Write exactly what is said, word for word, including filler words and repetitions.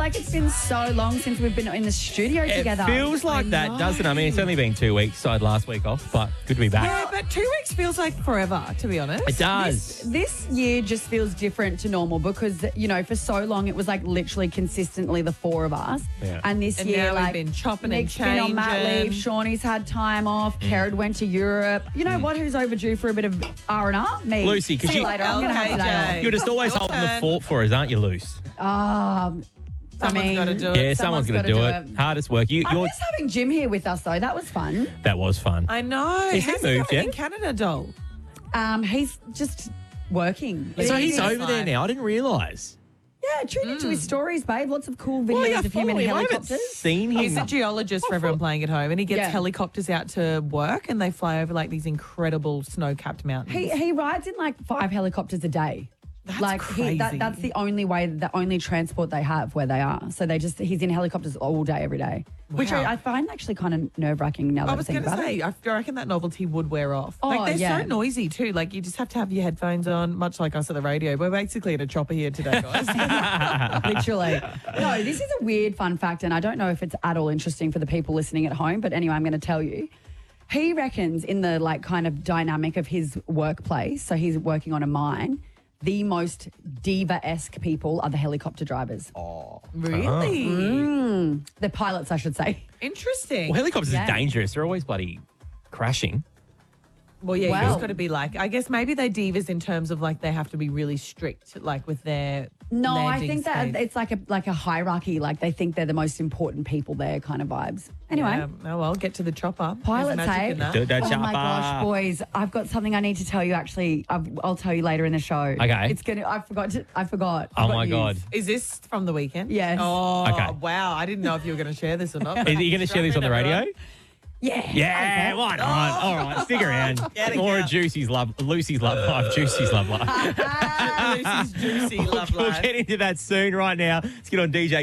like it's been so long since we've been in the studio It together. feels like I that, know. doesn't it? I mean, it's only been two weeks, so I had last week off, but good to be back. Yeah, but two weeks feels like forever, to be honest. It does. This year just feels different to normal because, you know, for so long it was like literally consistently the four of us. Yeah. And this And year, now we've like, been chopping and Nick's been on mat changing. leave, Shawnee's had time off, Mm. Kerrod went to Europe. You know what? Who's overdue for a bit of R and R? Me. Lucy, 'cause See you you- later. I'm going to have Okay, today off. Jay. You're just always Your holding the turn. fort for us, aren't you, Luce? Um, I Someone's mean, gotta do it. Yeah, someone's, someone's going to gotta do do it. it. Hardest work. You, I you're, miss having Jim here with us though. That was fun. that was fun. I know. Has he How's moved going yet? in Canada, doll? Um, he's just working. So he's Living- over there now. I didn't realise. Yeah, tune into his stories, babe. Lots of cool videos Well, yeah, of him in follow him. I haven't helicopters. seen him. He's a geologist for everyone playing at home, and he gets Yeah. helicopters out to work, and they fly over like these incredible snow-capped mountains. He he rides in like five helicopters a day. That's like He, that, crazy. that's the only way, the only transport they have where they are. So they just he's in helicopters all day, every day, which Wow. I, I find actually kind of nerve wracking now that I I was think going to about say, it. I reckon that novelty would wear off. Oh, like, they're yeah. so noisy too. Like, you just have to have your headphones on, much like us at the radio. We're basically at a chopper here today, guys. Literally. No, this is a weird fun fact, and I don't know if it's at all interesting for the people listening at home, but anyway, I'm going to tell you. He reckons in the like kind of dynamic of his workplace, so he's working on a mine, the most diva-esque people are the helicopter drivers. Really? Mm. The pilots, I should say. Interesting. Well, helicopters Yeah. are dangerous. They're always bloody crashing. Well, yeah, Well- you've got to be like, I guess maybe they divas in terms of like they have to be really strict, like with their No, I landing think that speed. it's like a like a hierarchy. Like they think they're the most important people there, kind of vibes. Anyway, Yeah. Oh well, get to the chopper. There's pilots, magic hey? in that. Do- do- Oh my chopper. gosh, boys! I've got something I need to tell you. Actually, I've, I'll tell you later in the show. Okay. It's gonna. I forgot. To, I forgot. Oh I've got my news. God. Is this from the weekend? Yes. Oh, Okay. wow. I didn't know if you were going to share this or not. Are you going to share this on the radio? Yeah. Yeah, why not? All right, stick around. Get More it of out. Juicy's love, Lucy's love life, Juicy's love life. Lucy's juicy We'll, love we'll life. get into that soon. Right now, let's get on D J